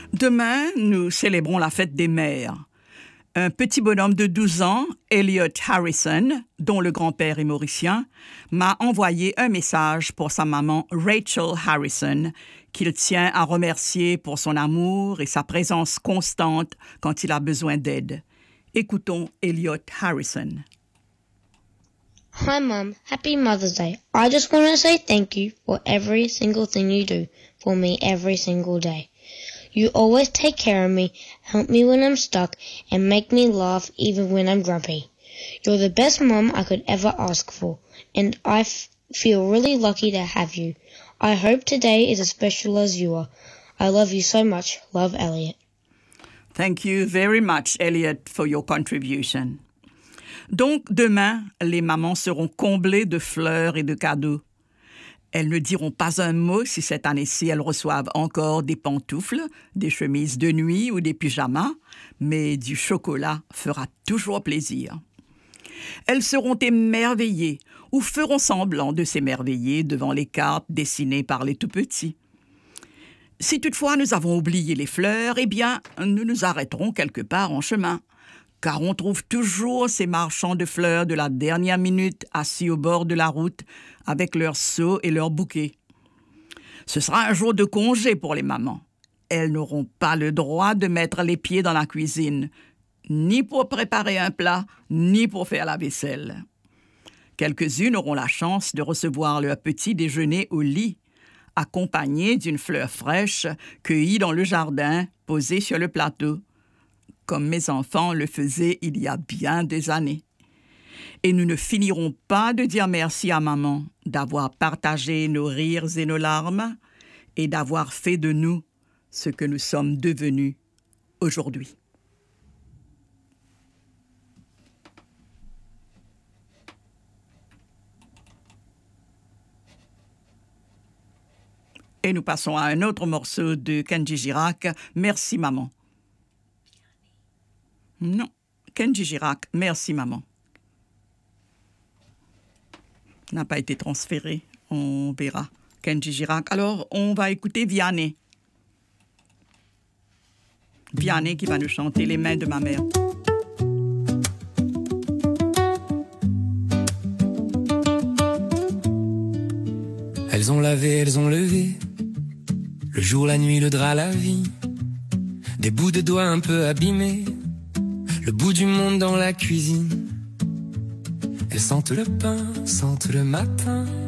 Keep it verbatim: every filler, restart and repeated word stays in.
Demain, nous célébrons la fête des mères. Un petit bonhomme de douze ans, Elliot Harrison, dont le grand-père est mauricien, m'a envoyé un message pour sa maman Rachel Harrison, qu'il tient à remercier pour son amour et sa présence constante quand il a besoin d'aide. Écoutons Elliot Harrison. Hi Mum, happy Mother's Day. I just want to say thank you for every single thing you do for me every single day. You always take care of me, help me when I'm stuck, and make me laugh even when I'm grumpy. You're the best mom I could ever ask for, and I f- feel really lucky to have you. I hope today is as special as you are. I love you so much. Love, Elliot. Thank you very much, Elliot, for your contribution. Donc, demain, les mamans seront comblées de fleurs et de cadeaux. Elles ne diront pas un mot si cette année-ci elles reçoivent encore des pantoufles, des chemises de nuit ou des pyjamas, mais du chocolat fera toujours plaisir. Elles seront émerveillées ou feront semblant de s'émerveiller devant les cartes dessinées par les tout-petits. Si toutefois nous avons oublié les fleurs, eh bien, nous nous arrêterons quelque part en chemin, car on trouve toujours ces marchands de fleurs de la dernière minute assis au bord de la route avec leurs seaux et leurs bouquets. Ce sera un jour de congé pour les mamans. Elles n'auront pas le droit de mettre les pieds dans la cuisine, ni pour préparer un plat, ni pour faire la vaisselle. Quelques-unes auront la chance de recevoir leur petit déjeuner au lit, accompagné d'une fleur fraîche cueillie dans le jardin, posée sur le plateau, comme mes enfants le faisaient il y a bien des années. Et nous ne finirons pas de dire merci à maman d'avoir partagé nos rires et nos larmes et d'avoir fait de nous ce que nous sommes devenus aujourd'hui. Et nous passons à un autre morceau de Kenji Girac, Merci maman. Non, Kenji Girac, Merci maman. N'a pas été transféré, on verra. Kenji Girac. Alors, on va écouter Vianney. Vianney qui va nous chanter Les mains de ma mère. Elles ont lavé, elles ont levé, le jour, la nuit, le drap, la vie, des bouts de doigts un peu abîmés, le bout du monde dans la cuisine. Elles sentent le pain, sentent le matin,